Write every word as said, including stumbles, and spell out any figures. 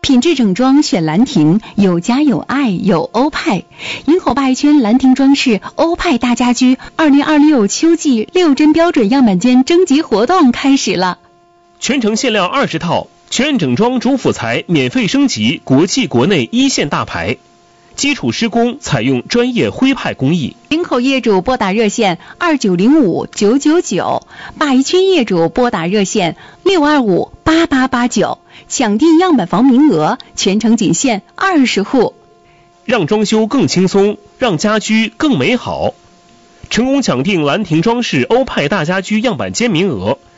品质整装选兰亭，有家有爱有欧派。营口鲅鱼圈兰亭装饰欧派大家居二零二六秋季六针标准样板间征集活动开始了， 全程限量二十套，全整装主辅材免费升级国际国内一线大牌，基础施工采用专业徽派工艺。 营口业主拨打热线二九零五九九九，鲅鱼圈业主拨打热线六二五八八八九，抢订样板房名额，全程仅限二十户。 让装修更轻松，让家居更美好。成功抢订兰亭装饰欧派大家居样板间名额，